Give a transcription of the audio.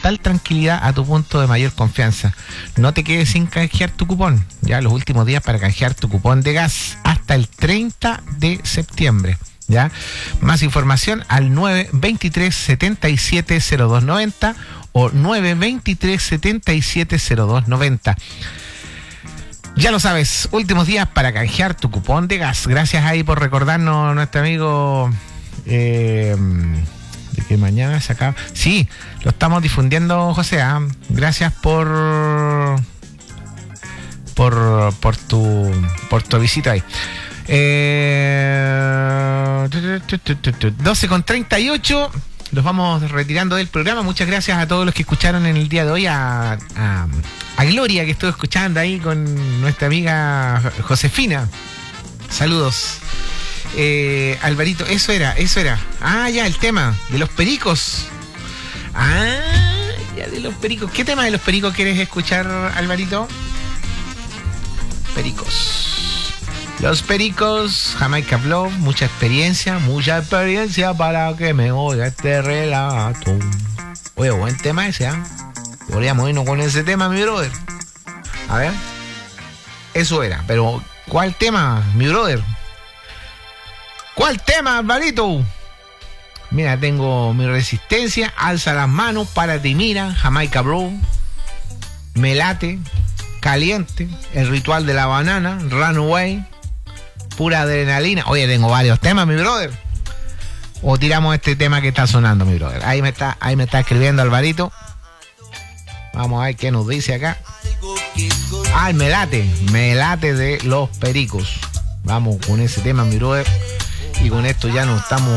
total tranquilidad a tu punto de mayor confianza. No te quedes sin canjear tu cupón. Ya los últimos días para canjear tu cupón de gas hasta el 30 de septiembre. ¿Ya? Más información al 923-770290 o 923-770290. Ya lo sabes, últimos días para canjear tu cupón de gas. Gracias ahí por recordarnos nuestro amigo de que mañana se acaba. Sí, lo estamos difundiendo, José. Gracias por tu visita ahí. 12:38. Los vamos retirando del programa. Muchas gracias a todos los que escucharon en el día de hoy. A Gloria, que estuvo escuchando ahí con nuestra amiga Josefina. Saludos. Alvarito, eso era. Ya, el tema de los pericos. Ya, de los pericos. ¿Qué tema de los pericos quieres escuchar, Alvarito? Pericos. Los pericos, Jamaica Blow, mucha experiencia para que me oiga este relato. Oye, buen tema ese, Podríamos irnos con ese tema, mi brother. A ver. Eso era, pero ¿cuál tema, mi brother? ¿Cuál tema, Alvarito? Mira, tengo Mi Resistencia, Alza las Manos, Párate y Mira, Jamaica Blow, Me Late, Caliente, El Ritual de la Banana, Runaway, Pura Adrenalina. Oye, tengo varios temas, mi brother. O tiramos este tema que está sonando, mi brother. Ahí me está escribiendo Alvarito. Vamos a ver qué nos dice acá. Me late de los pericos. Vamos con ese tema, mi brother. Y con esto ya nos estamos